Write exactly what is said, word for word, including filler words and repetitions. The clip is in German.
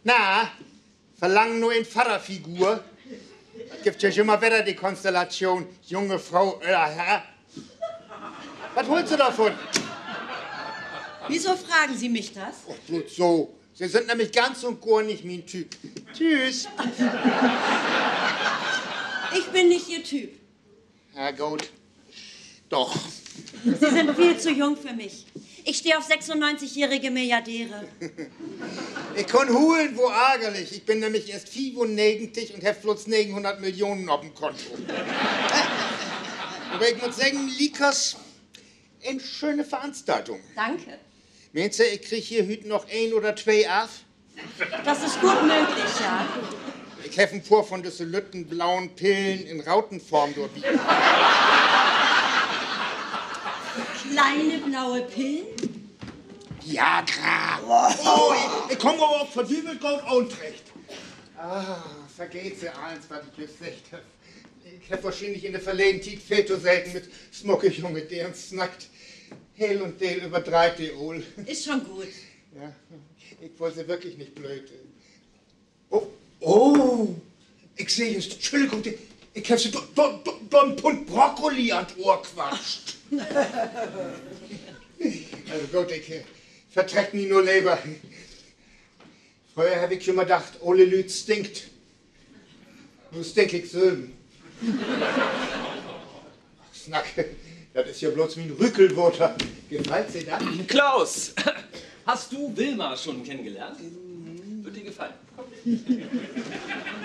Na, verlangen nur in Pfarrerfigur. Es gibt ja schon mal wieder die Konstellation, junge Frau oder Herr. Was holst du davon? Wieso fragen Sie mich das? Oh, bloß so. Sie sind nämlich ganz und gar nicht mein Typ. Tschüss. Ich bin nicht Ihr Typ. Ja, gut. Doch. Sie sind viel zu jung für mich. Ich stehe auf sechsundneunzigjährige Milliardäre. Ich kann holen, wo ärgerlich. Ich bin nämlich erst fünfundneunzig und hab bloß neunhundert Millionen auf dem Konto. Aber ich muss sagen, Likas, eine schöne Veranstaltung. Danke. Meinst du, ich krieg hier heute noch ein oder zwei ab? Das ist gut möglich, ja. Ich hab ein paar von diesen lütten blauen Pillen in Rautenform dort liegen. Kleine blaue Pillen? Viagra. Oh, ich, ich komm aber auch verdübelt Gold Utrecht. Ah, vergeht sie eins, was ich gesagt hab. Ich hab wahrscheinlich in der Verlegenheit viel zu selten mit Smockig und mit deren snackt. Hell und Del über drei Teol. Ist schon gut. Ja, ich wollte sie wirklich nicht blöd. Oh, oh, ich sehe jetzt, Entschuldigung, ich hab sie do, do, do, do ein Pfund Brokkoli an das Ohr quatscht. Also gut, ich äh, verträgt nie nur Leber. Vorher hab ich schon mal gedacht, alle Lüd stinkt. Nur stink ich selber. Snack. Das ist ja bloß wie ein Rückelwurter. Gefällt Sie das? Klaus, hast du Wilma schon kennengelernt? Wird dir gefallen? Komm.